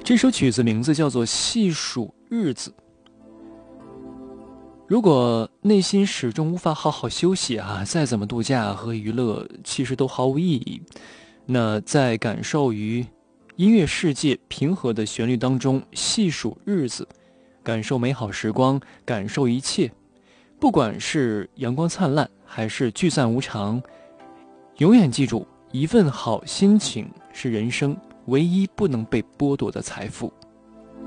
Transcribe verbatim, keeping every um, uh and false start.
这首曲子名字叫做《细数日子》。如果内心始终无法好好休息啊，再怎么度假和娱乐其实都毫无意义。那在感受于音乐世界平和的旋律当中细数日子，感受美好时光，感受一切，不管是阳光灿烂还是聚散无常，永远记住，一份好心情是人生唯一不能被剥夺的财富。